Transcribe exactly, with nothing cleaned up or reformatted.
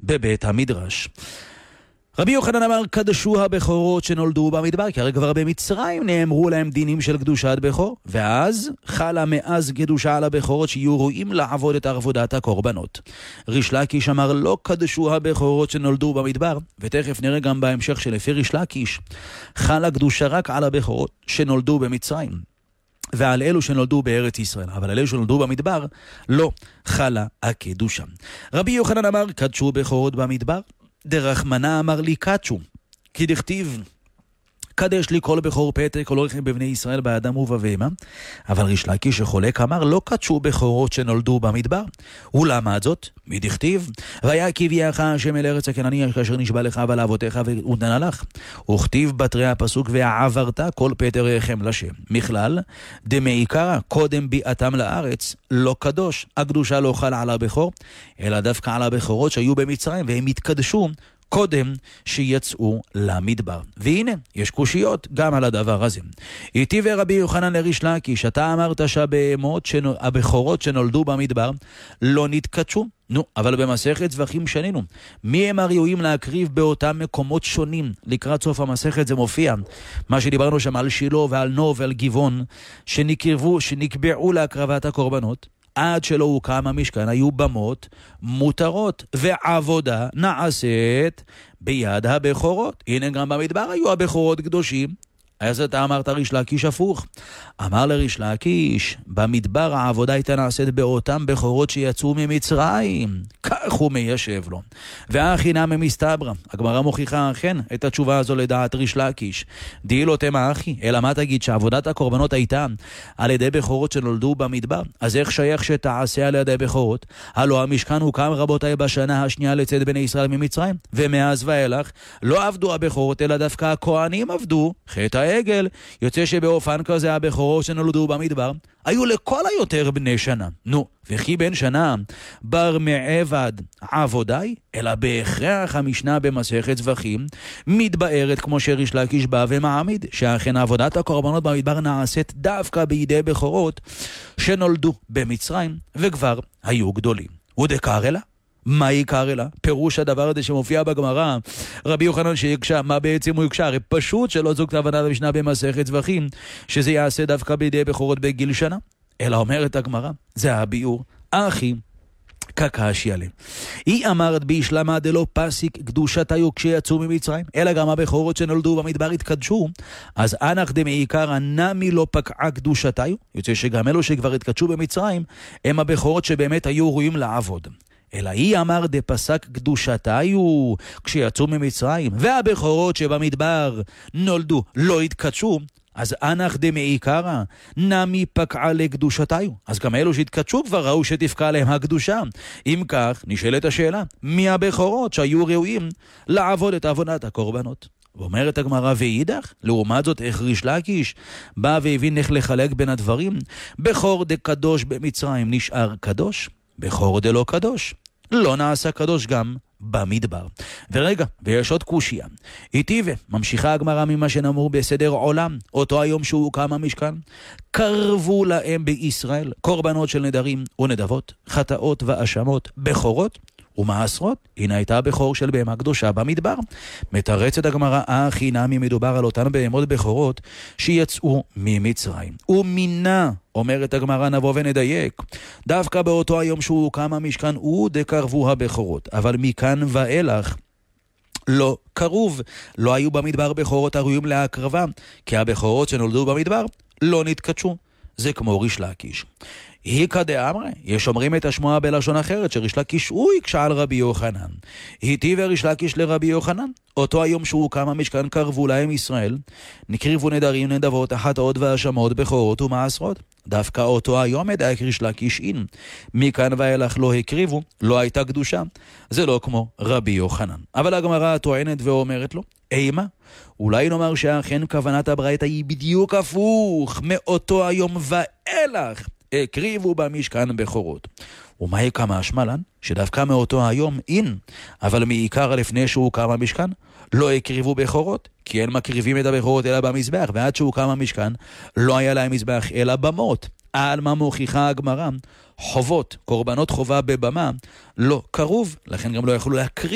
בבית המדרש. רבי יוחנן אמר, קדשו הבכורות שנולדו במדבר, כי הרי כבר במצרים נאמרו להם דינים של קדושת בכור, ואז חלה מאז קדושה על הבכורות שיהיו ראויים לעבוד את עבודת הקורבנות. ריש לקיש אמר, לא קדשו הבכורות שנולדו במדבר, ותכף נראה גם בהמשך שלפי ריש לקיש, חלה קדושה רק על הבכורות שנולדו במצרים, ועל אלו שנולדו בארץ ישראל, אבל על אלו שנולדו במדבר, לא חלה הקדושה. רבי יוחנן אמר, קדשו בכורות במדבר, דרחמנה אמר לי קדשו, כי דכתיב קדש לי כל בכור פתק כל אורחים בבני ישראל באדם ובבהמה. אבל ריש לקיש שחולק אמר, לא קדשו בכורות שנולדו במדבר. ולעמד זאת, מי דכתיב והיה כי הביאך השם אל ארץ הכנעני כאשר נשבע לך ועל אבותיך ונתן לך, וכתיב בתרי הפסוק ועברת כל פתר רחם לשם. מכלל דמעיקרא קודם ביאתם לארץ לא קדוש, הקדושה לא חלה על הבכור אלא דווקא על הבכורות שהיו במצרים, והם התקדשו קודם שיצאו למדבר. והנה, יש קושיות גם על הדבר הזה. איתי ורבי יוחנן לריש לקיש, אתה אמרת שהבהמות, שנול... הבכורות שנולדו במדבר לא נתקדשו. נו, אבל במסכת זבחים שנינו, מי הם הראויים להקריב באותם מקומות שונים? לקראת סוף המסכת זה מופיע, מה שדיברנו שם על שילה ועל נוב ועל גבעון, שנקרבו, שנקבעו להקרבת הקורבנות. עד שלא הוקם המשכן היו במות מותרות, ועבודה נעשית ביד הבכורות. הנה גם במדבר היו הבכורות קדושים. אז אתה אמרת ריש לקיש הפוך. אמר לריש לקיש, במדבר העבודה הייתה נעשית באותם בכורות שיצאו ממצרים. כך הוא מיישב לו. והאחינם מסתברא. הגמרא מוכיחה אכן את התשובה הזו לדעת ריש לקיש. די לא תמה אחי, אלא מה תגיד שעבודת הקורבנות הייתה על ידי בכורות שנולדו במדבר? אז איך שייך שתעשה על ידי בכורות? הלא המשכן הוקם רבותיי בשנה השנייה לצאת בני ישראל ממצרים, ומאז ואילך לא עבדו הבכורות אלא דווקא הכהנים עבדו. חטא העגל. יוצא שבאופן כזה הבכורות שנולדו במדבר היו לכל היותר בני שנה. נו, וכי בן שנה בר מעבד עבודי, אלא בהכרח המשנה במסכת זבחים מתבארת כמו שריש לקיש בא ומעמיד, שאכן עבודת הקורבנות במדבר נעשית דווקא בידי בכורות שנולדו במצרים וכבר היו גדולים. ודקר אלה? מה יקר אלה? פירוש הדבר הזה שמופיע בגמרא, רבי יוחנן שיקשה, מה בעצם הוא יקשה? הרי פשוט שלא זו כתב הבנת המשנה במסכת זבחים, שזה יעשה דווקא בידי בכורות בגיל שנה. אלא אומרת הגמרא, זה הביאור, אחי, קקשי עליהם. היא אמרת בישלמה דלא פסיק קדושתיו כשיצאו ממצרים, אלא גם הבכורות שנולדו במדבר התקדשו, אז אנך דמעיקרא נמי לא פקעה קדושתיו, יוצא שגם אלו שכבר התקדשו במצרים, הם הבכורות שבאמת היו ראויים לעבוד. אלא היא אמר דפסק קדושתיו כשיצאו ממצרים, והבכורות שבמדבר נולדו לא התקדשו, אז אנך דמעיקרא נמי פקעה לקדושתיו. אז גם אלו שהתקדשו כבר ראו שתפקע להם הקדושה. אם כך, נשאלת השאלה, מי הבכורות שהיו ראויים לעבוד את עבודת הקורבנות? ואומרת הגמרא, ואידך, לעומת זאת איך ריש לקיש בא והבין איך לחלק בין הדברים. בכור דקדוש במצרים נשאר קדוש, בכור דלא קדוש לא נעשה קדוש גם במדבר. ורגע, ויש עוד קושיה. איתי וממשיכה הגמרא ממה שנאמרו בסדר עולם, אותו היום שהוא הוקם המשכן, קרבו להם בישראל קורבנות של נדרים ונדבות, חטאות ואשמות, בכורות ומעשרות. הנה הייתה בכור של בהמה קדושה במדבר. מתרצת הגמרא, אחי נמי מדובר על אותן בהמות בכורות שיצאו ממצרים. ומינה, אומרת הגמרא, נבוא ונדייק, דווקא באותו היום שהוא הוקם המשכן הוא דקרבו הבכורות, אבל מכאן ואילך לא קרוב, לא היו במדבר בכורות הראויים להקרבה, כי הבכורות שנולדו במדבר לא נתקדשו. זה כמו ריש לקיש. היא כדאמרי, יש אומרים את השמועה בלשון אחרת, שריש לקיש הוא יקשה על רבי יוחנן. היטיב ריש לקיש לרבי יוחנן, אותו היום שהוא הוקם המשכן קרבו להם ישראל, נקריבו נדרים נדבות, חטאות והאשמות, בכורות ומעשרות. דווקא אותו היום מדייק ריש לקיש אין. מכאן ואילך לא הקריבו, לא הייתה קדושה. זה לא כמו רבי יוחנן. אבל הגמרא טוענת ואומרת לו, אימה, אולי נאמר שאכן כוונת הברייתא היא בדיוק הפוך, מאותו היום ואילך הקריבו במשכן בכורות. ומה יקמה השמלן? שדווקא מאותו היום אין, אבל מעיקר לפני שהוא קם המשכן לא הקריבו בכורות, כי אין מקריבים את הבכורות אלא במזבח, ועד שהוא קם המשכן לא היה להם מזבח אלא במות. על מה מוכיחה הגמרא? חובות, קורבנות חובה בבמה לא קרוב, לכן גם לא יכלו להקריב